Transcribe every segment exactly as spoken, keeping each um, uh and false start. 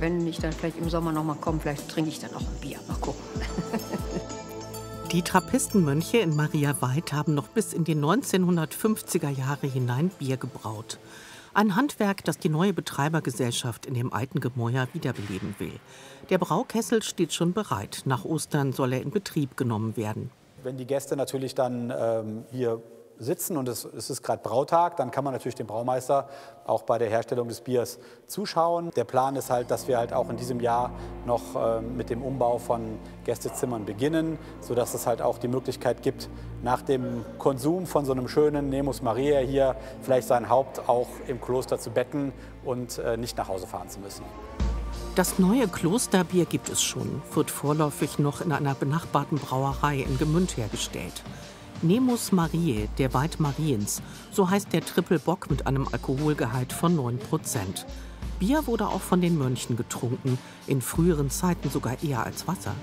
wenn ich dann vielleicht im Sommer noch mal komme, vielleicht trinke ich dann auch ein Bier. Mal gucken. Die Trappistenmönche in Mariaweit haben noch bis in die neunzehnhundertfünfziger Jahre hinein Bier gebraut. Ein Handwerk, das die neue Betreibergesellschaft in dem alten Gemäuer wiederbeleben will. Der Braukessel steht schon bereit. Nach Ostern soll er in Betrieb genommen werden. Wenn die Gäste natürlich dann ähm, hier sitzen und es, es ist gerade Brautag, dann kann man natürlich dem Braumeister auch bei der Herstellung des Biers zuschauen. Der Plan ist halt, dass wir halt auch in diesem Jahr noch äh, mit dem Umbau von Gästezimmern beginnen, sodass es halt auch die Möglichkeit gibt, nach dem Konsum von so einem schönen Nemus Mariae hier vielleicht sein Haupt auch im Kloster zu betten und äh, nicht nach Hause fahren zu müssen. Das neue Klosterbier gibt es schon, wird vorläufig noch in einer benachbarten Brauerei in Gmünd hergestellt. Nemus Mariae, der Weid Mariens, so heißt der Trippelbock mit einem Alkoholgehalt von neun Prozent. Bier wurde auch von den Mönchen getrunken, in früheren Zeiten sogar eher als Wasser.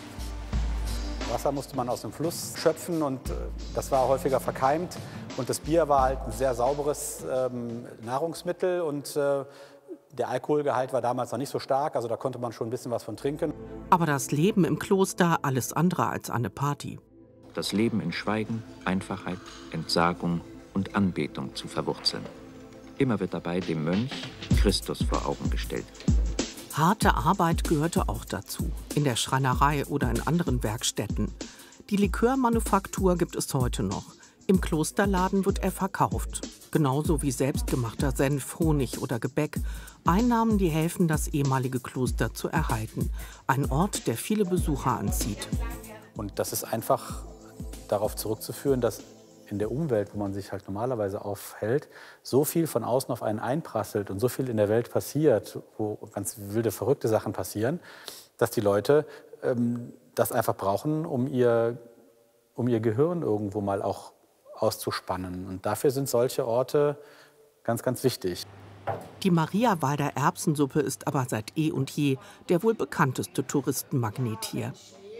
Wasser musste man aus dem Fluss schöpfen und das war häufiger verkeimt. Und das Bier war halt ein sehr sauberes ähm, Nahrungsmittel und äh, der Alkoholgehalt war damals noch nicht so stark, also da konnte man schon ein bisschen was von trinken. Aber das Leben im Kloster alles andere als eine Party. Das Leben in Schweigen, Einfachheit, Entsagung und Anbetung zu verwurzeln. Immer wird dabei dem Mönch Christus vor Augen gestellt. Harte Arbeit gehörte auch dazu, in der Schreinerei oder in anderen Werkstätten. Die Likörmanufaktur gibt es heute noch. Im Klosterladen wird er verkauft. Genauso wie selbstgemachter Senf, Honig oder Gebäck. Einnahmen, die helfen, das ehemalige Kloster zu erhalten. Ein Ort, der viele Besucher anzieht. Und das ist einfach darauf zurückzuführen, dass in der Umwelt, wo man sich halt normalerweise aufhält, so viel von außen auf einen einprasselt und so viel in der Welt passiert, wo ganz wilde, verrückte Sachen passieren, dass die Leute ähm, das einfach brauchen, um ihr, um ihr Gehirn irgendwo mal auch auszuspannen. Und dafür sind solche Orte ganz, ganz wichtig. Die Mariawalder Erbsensuppe ist aber seit eh und je der wohl bekannteste Touristenmagnet hier.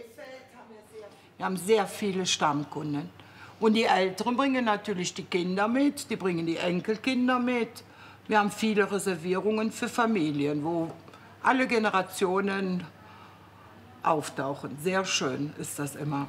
Wir haben sehr viele Stammkunden. Und die Älteren bringen natürlich die Kinder mit, die bringen die Enkelkinder mit. Wir haben viele Reservierungen für Familien, wo alle Generationen auftauchen. Sehr schön ist das immer.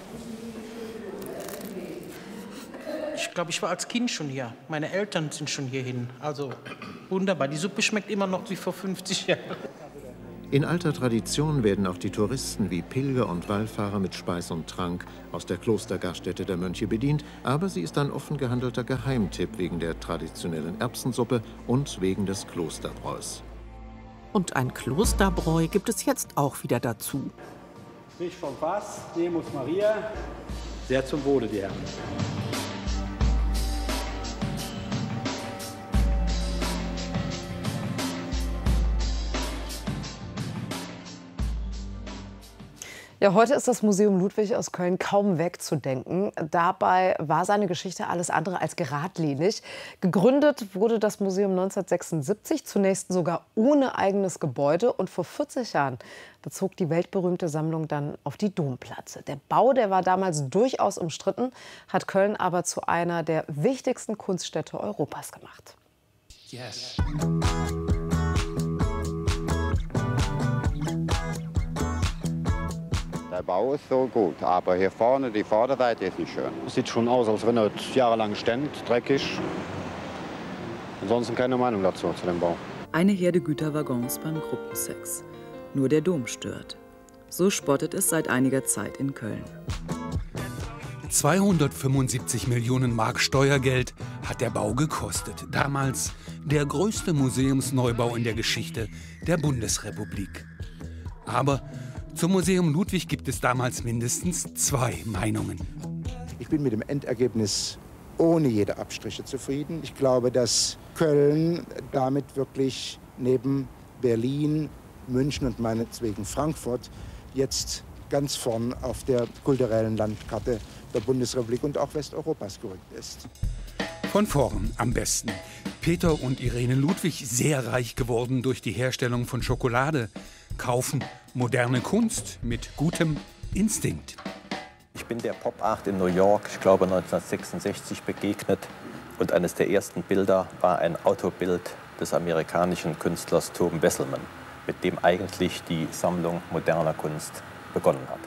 Ich glaube, ich war als Kind schon hier. Meine Eltern sind schon hierhin. Also wunderbar. Die Suppe schmeckt immer noch wie vor fünfzig Jahren. In alter Tradition werden auch die Touristen wie Pilger und Wallfahrer mit Speis und Trank aus der Klostergaststätte der Mönche bedient, aber sie ist ein offen gehandelter Geheimtipp wegen der traditionellen Erbsensuppe und wegen des Klosterbräus. Und ein Klosterbräu gibt es jetzt auch wieder dazu. Frisch vom Fass, Nemus Mariae, sehr zum Wohle, die Herren. Ja, heute ist das Museum Ludwig aus Köln kaum wegzudenken. Dabei war seine Geschichte alles andere als geradlinig. Gegründet wurde das Museum neunzehnhundertsechsundsiebzig, zunächst sogar ohne eigenes Gebäude. Und vor vierzig Jahren bezog die weltberühmte Sammlung dann auf die Domplatte. Der Bau, der war damals durchaus umstritten, hat Köln aber zu einer der wichtigsten Kunststädte Europas gemacht. Yes. Der Bau ist so gut, aber hier vorne, die Vorderseite ist nicht schön. Sieht schon aus, als wenn er jahrelang stand, dreckig. Ansonsten keine Meinung dazu, zu dem Bau. Eine Herde Güterwaggons beim Gruppensex. Nur der Dom stört. So spottet es seit einiger Zeit in Köln. zweihundertfünfundsiebzig Millionen Mark Steuergeld hat der Bau gekostet. Damals der größte Museumsneubau in der Geschichte der Bundesrepublik. Aber zum Museum Ludwig gibt es damals mindestens zwei Meinungen. Ich bin mit dem Endergebnis ohne jede Abstriche zufrieden. Ich glaube, dass Köln damit wirklich neben Berlin, München und meinetwegen Frankfurt jetzt ganz vorn auf der kulturellen Landkarte der Bundesrepublik und auch Westeuropas gerückt ist. Von vorn am besten. Peter und Irene Ludwig, sehr reich geworden durch die Herstellung von Schokolade, kaufen moderne Kunst mit gutem Instinkt. Ich bin der Pop Art in New York, ich glaube neunzehnhundertsechsundsechzig, begegnet. Und eines der ersten Bilder war ein Autobild des amerikanischen Künstlers Tom Besselman. mit dem eigentlich die Sammlung moderner Kunst begonnen hat.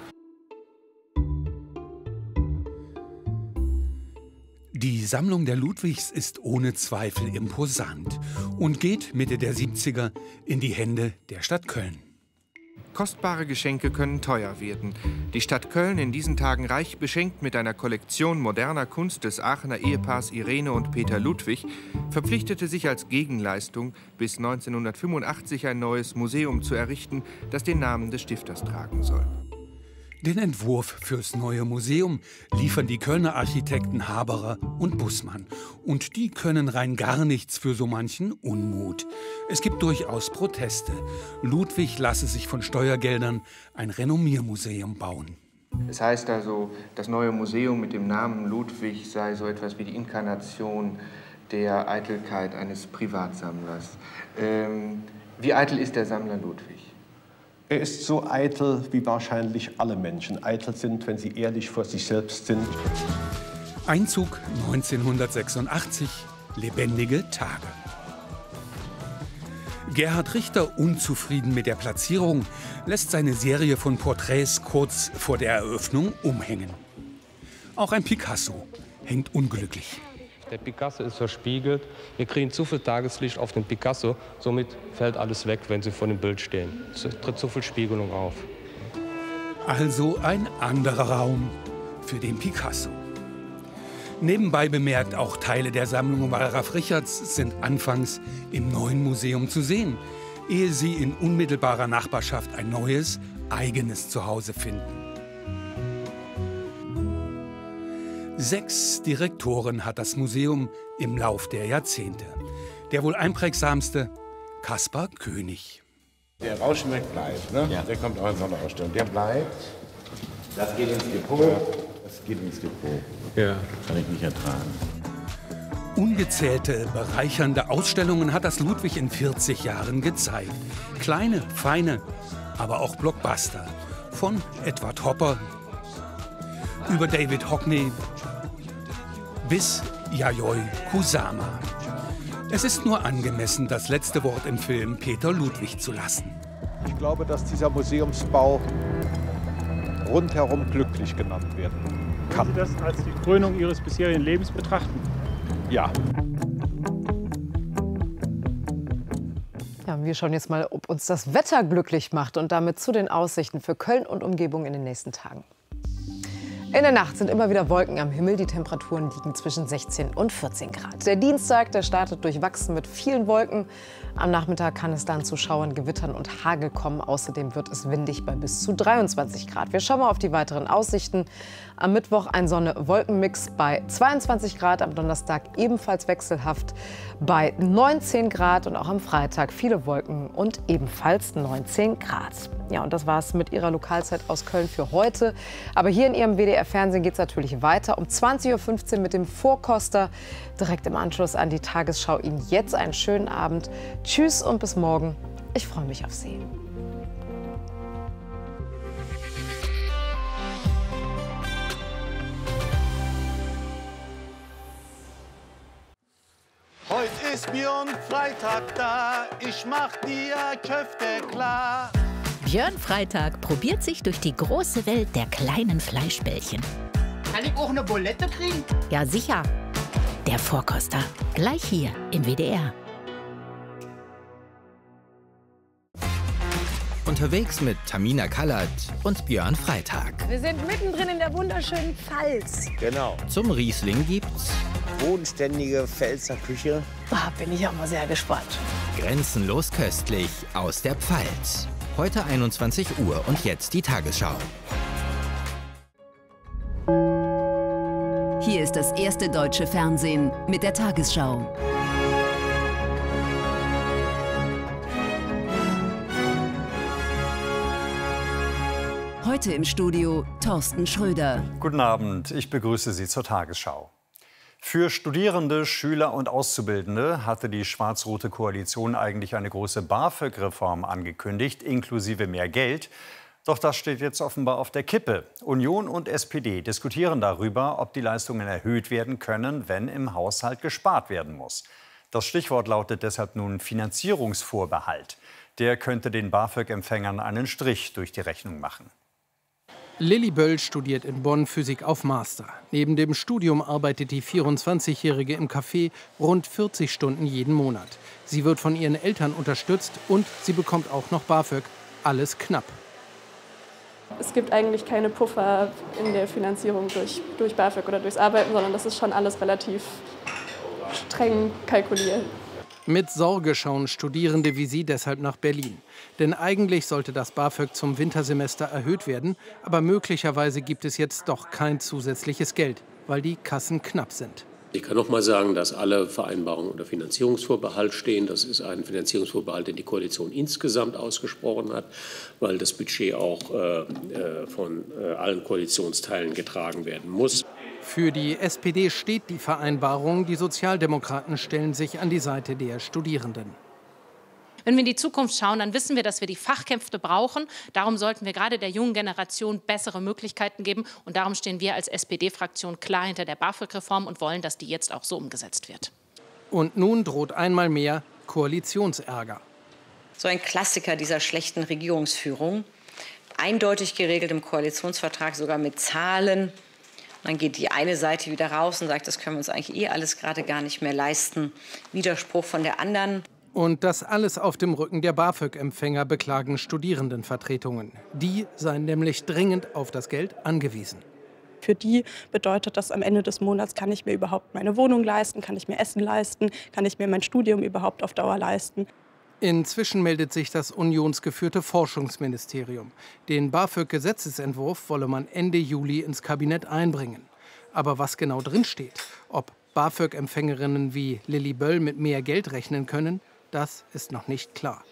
Die Sammlung der Ludwigs ist ohne Zweifel imposant und geht Mitte der siebziger in die Hände der Stadt Köln. Kostbare Geschenke können teuer werden. Die Stadt Köln, in diesen Tagen reich beschenkt mit einer Kollektion moderner Kunst des Aachener Ehepaars Irene und Peter Ludwig, verpflichtete sich als Gegenleistung, bis neunzehnhundertfünfundachtzig ein neues Museum zu errichten, das den Namen des Stifters tragen soll. Den Entwurf fürs neue Museum liefern die Kölner Architekten Haberer und Bussmann. Und die können rein gar nichts für so manchen Unmut. Es gibt durchaus Proteste. Ludwig lasse sich von Steuergeldern ein Renommiermuseum bauen. Es heißt also, das neue Museum mit dem Namen Ludwig sei so etwas wie die Inkarnation der Eitelkeit eines Privatsammlers. Ähm, wie eitel ist der Sammler Ludwig? Er ist so eitel, wie wahrscheinlich alle Menschen eitel sind, wenn sie ehrlich vor sich selbst sind. Einzug neunzehnhundertsechsundachtzig, lebendige Tage. Gerhard Richter, unzufrieden mit der Platzierung, lässt seine Serie von Porträts kurz vor der Eröffnung umhängen. Auch ein Picasso hängt unglücklich. Der Picasso ist verspiegelt. Wir kriegen zu viel Tageslicht auf den Picasso. Somit fällt alles weg, wenn Sie vor dem Bild stehen. Es tritt zu viel Spiegelung auf. Also ein anderer Raum für den Picasso. Nebenbei bemerkt, auch Teile der Sammlung Wallraf Richards sind anfangs im neuen Museum zu sehen, ehe sie in unmittelbarer Nachbarschaft ein neues, eigenes Zuhause finden. Sechs Direktoren hat das Museum im Lauf der Jahrzehnte. Der wohl einprägsamste, Kaspar König. Der Rauschenberg bleibt, ne? Ja. Der kommt auch in so eine Ausstellung. Der bleibt. Das geht ins Depot. Das geht ins Depot. Ja. Kann ich nicht ertragen. Ungezählte, bereichernde Ausstellungen hat das Ludwig in vierzig Jahren gezeigt. Kleine, feine, aber auch Blockbuster. Von Edward Hopper über David Hockney bis Yayoi Kusama. Es ist nur angemessen, das letzte Wort im Film Peter Ludwig zu lassen. Ich glaube, dass dieser Museumsbau rundherum glücklich genannt werden kann. Können Sie das als die Krönung Ihres bisherigen Lebens betrachten? Ja. Ja, wir schauen jetzt mal, ob uns das Wetter glücklich macht und damit zu den Aussichten für Köln und Umgebung in den nächsten Tagen. In der Nacht sind immer wieder Wolken am Himmel. Die Temperaturen liegen zwischen sechzehn und vierzehn Grad. Der Dienstag, der startet durchwachsen mit vielen Wolken. Am Nachmittag kann es dann zu Schauern, Gewittern und Hagel kommen. Außerdem wird es windig bei bis zu dreiundzwanzig Grad. Wir schauen mal auf die weiteren Aussichten. Am Mittwoch ein Sonne-Wolken-Mix bei zweiundzwanzig Grad. Am Donnerstag ebenfalls wechselhaft bei neunzehn Grad. Und auch am Freitag viele Wolken und ebenfalls neunzehn Grad. Ja, und das war es mit Ihrer Lokalzeit aus Köln für heute. Aber hier in Ihrem W D R-Fernsehen geht es natürlich weiter. Um zwanzig Uhr fünfzehn mit dem Vorkoster. Direkt im Anschluss an die Tagesschau. Ihnen jetzt einen schönen Abend. Tschüss und bis morgen. Ich freue mich auf Sie. Heute ist Björn Freitag da, ich mach dir Köfte klar. Björn Freitag probiert sich durch die große Welt der kleinen Fleischbällchen. Kann ich auch eine Bulette kriegen? Ja, sicher. Der Vorkoster, gleich hier im W D R. Unterwegs mit Tamina Kallert und Björn Freitag. Wir sind mittendrin in der wunderschönen Pfalz. Genau. Zum Riesling gibt's bodenständige Pfälzer Küche. Da bin ich auch mal sehr gespannt. Grenzenlos köstlich aus der Pfalz. Heute einundzwanzig Uhr und jetzt die Tagesschau. Hier ist das erste deutsche Fernsehen mit der Tagesschau. Heute im Studio Thorsten Schröder. Guten Abend, ich begrüße Sie zur Tagesschau. Für Studierende, Schüler und Auszubildende hatte die schwarz-rote Koalition eigentlich eine große BAföG-Reform angekündigt, inklusive mehr Geld. Doch das steht jetzt offenbar auf der Kippe. Union und S P D diskutieren darüber, ob die Leistungen erhöht werden können, wenn im Haushalt gespart werden muss. Das Stichwort lautet deshalb nun Finanzierungsvorbehalt. Der könnte den BAföG-Empfängern einen Strich durch die Rechnung machen. Lilly Böll studiert in Bonn Physik auf Master. Neben dem Studium arbeitet die vierundzwanzigjährige im Café rund vierzig Stunden jeden Monat. Sie wird von ihren Eltern unterstützt und sie bekommt auch noch BAföG. Alles knapp. Es gibt eigentlich keine Puffer in der Finanzierung durch, durch BAföG oder durchs Arbeiten, sondern das ist schon alles relativ streng kalkuliert. Mit Sorge schauen Studierende wie sie deshalb nach Berlin. Denn eigentlich sollte das BAföG zum Wintersemester erhöht werden. Aber möglicherweise gibt es jetzt doch kein zusätzliches Geld, weil die Kassen knapp sind. Ich kann noch mal sagen, dass alle Vereinbarungen unter Finanzierungsvorbehalt stehen. Das ist ein Finanzierungsvorbehalt, den die Koalition insgesamt ausgesprochen hat, weil das Budget auch äh, von äh, allen Koalitionsteilen getragen werden muss. Für die S P D steht die Vereinbarung. Die Sozialdemokraten stellen sich an die Seite der Studierenden. Wenn wir in die Zukunft schauen, dann wissen wir, dass wir die Fachkräfte brauchen. Darum sollten wir gerade der jungen Generation bessere Möglichkeiten geben. Und darum stehen wir als S P D-Fraktion klar hinter der BAföG-Reform und wollen, dass die jetzt auch so umgesetzt wird. Und nun droht einmal mehr Koalitionsärger. So ein Klassiker dieser schlechten Regierungsführung. Eindeutig geregelt im Koalitionsvertrag, sogar mit Zahlen. Dann geht die eine Seite wieder raus und sagt, das können wir uns eigentlich eh alles gerade gar nicht mehr leisten. Widerspruch von der anderen. Und das alles auf dem Rücken der BAföG-Empfänger, beklagen Studierendenvertretungen. Die seien nämlich dringend auf das Geld angewiesen. Für die bedeutet das, am Ende des Monats kann ich mir überhaupt meine Wohnung leisten, kann ich mir Essen leisten, kann ich mir mein Studium überhaupt auf Dauer leisten. Inzwischen meldet sich das unionsgeführte Forschungsministerium. Den BAföG-Gesetzesentwurf wolle man Ende Juli ins Kabinett einbringen. Aber was genau drinsteht, ob BAföG-Empfängerinnen wie Lilly Böll mit mehr Geld rechnen können, das ist noch nicht klar.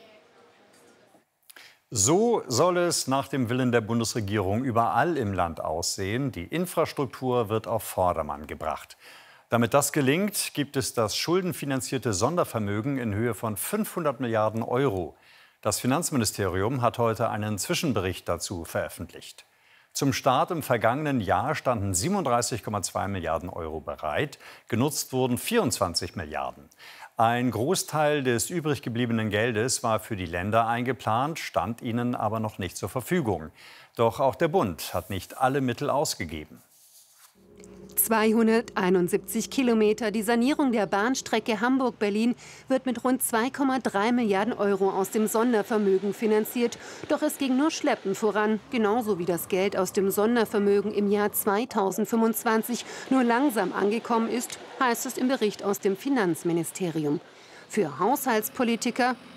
So soll es nach dem Willen der Bundesregierung überall im Land aussehen. Die Infrastruktur wird auf Vordermann gebracht. Damit das gelingt, gibt es das schuldenfinanzierte Sondervermögen in Höhe von fünfhundert Milliarden Euro. Das Finanzministerium hat heute einen Zwischenbericht dazu veröffentlicht. Zum Start im vergangenen Jahr standen siebenunddreißig Komma zwei Milliarden Euro bereit. Genutzt wurden vierundzwanzig Milliarden. Ein Großteil des übrig gebliebenen Geldes war für die Länder eingeplant, stand ihnen aber noch nicht zur Verfügung. Doch auch der Bund hat nicht alle Mittel ausgegeben. zweihunderteinundsiebzig Kilometer. Die Sanierung der Bahnstrecke Hamburg-Berlin wird mit rund zwei Komma drei Milliarden Euro aus dem Sondervermögen finanziert. Doch es ging nur schleppend voran, genauso wie das Geld aus dem Sondervermögen im Jahr zweitausendfünfundzwanzig nur langsam angekommen ist, heißt es im Bericht aus dem Finanzministerium. Für Haushaltspolitiker